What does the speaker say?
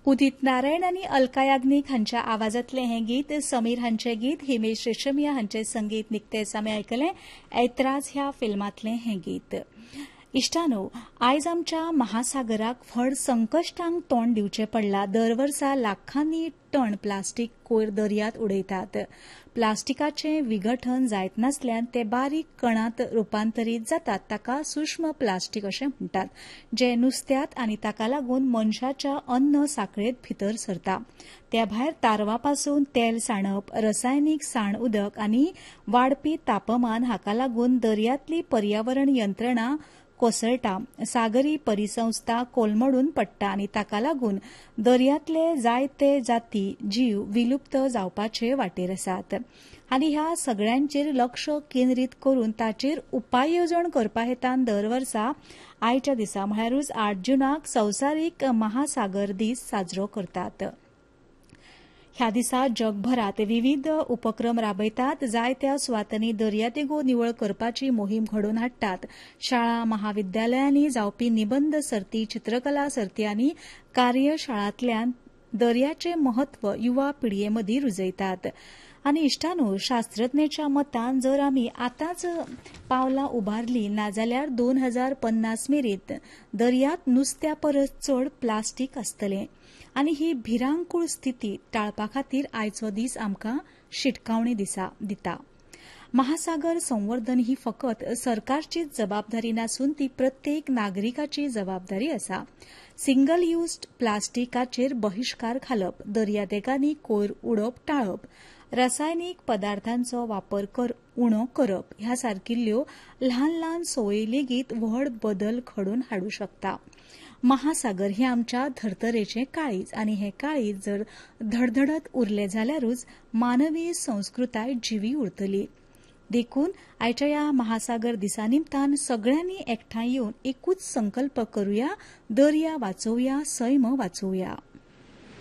उदित नारायण आनी अलका याग्नीक हांच्या आवाजांतलें हें गीत, समीर हांचें गीत, हिमेश रेशमिया हांचें संगीत निकतेंच आमी आयकलें. ऐतराज ह्या फिल्मांतलें हें गीत. इश्टानो, आयज आमच्या महासागराक व्हड संकश्टांक तोंड दिवचें पडलां. दर वर्सा लाखांनी टन प्लास्टीक कोयर दर्यांत उडयतात. प्लास्टिकाचें विघटन जायत नासल्यान ते बारीक कणांत रुपांतरीत जातात. ताका सूक्ष्म प्लास्टीक अशें म्हणटात, जे नुस्त्यांत आनी ताका लागून मनशाच्या अन्न साखळेंत भितर सरता. त्या भायर तारवापासून तेल सांडप, रसायनीक साण उदक आनी वाडपी तापमान हाका लागून दर्यांतली पर्यावरण यंत्रणा कोसळटा. सागरी परिसंस्था कोलमडून पडटा आनी ताका लागून दर्यांतले जायते जाती जीव विलुप्त जावपाचे वाटेर आसात. आनी ह्या सगळ्यांचेर लक्ष केंद्रीत करून ताचेर उपाय येवजण करपा हेतान दर वर्सा आयच्या दिसा म्हळ्यारूच 8 जुनाक संवसारीक महासागर दीस साजरो करतात. ह्या दिसा जगभरात विविध उपक्रम राबयतात. जायत्या सुवातांनी दर्यादेगो निवळ करपाची मोहीम घडोवन हाडटात. शाळा महाविद्यालयांनी जावपी निबंध सर्ती, चित्रकला सर्ती आनी कार्यशाळांतल्यान दर्याचें महत्व युवा पिळये रुजयतात. आनी इश्टानो, शास्त्रज्ञांच्या मतान जर आमी आतांच पावलां उबारली नाजाल्यार 2050 मेरेन दर्यांत नुस्त्या परस चड प्लास्टीक आसतलें. आनी ही भिरांकूळ स्थिती टाळपा खातीर आयचो दीस आमकां शिटकावणी दिता. महासागर संवर्धन ही फकत सरकारचीच जबाबदारी नासून ती प्रत्येक नागरिकाची जबाबदारी आसा. सिंगल यूज्ड प्लास्टिकाचेर बहिष्कार घालप, दर्यादेगांनी कोयर उडोवप टाळप, रासायनीक पदार्थांचो वापर उणो करप ह्या सारकिल्ल्यो ल्हान ल्हान सवयी लेगीत व्हड बदल घडोवन हाडूं शकता. महासागर हे आमच्या धर्तरेचें काळीज आनी हें काळीज जर धडधडत उरलें जाल्यारूच मानवी संस्कृताय जिवी उरतली. देखून आयच्या ह्या महासागर दिसा निमतान सगळ्यांनी एकठांय येवन एकूच संकल्प करुया, दर्या वाचोवया, सैम वाचोवया.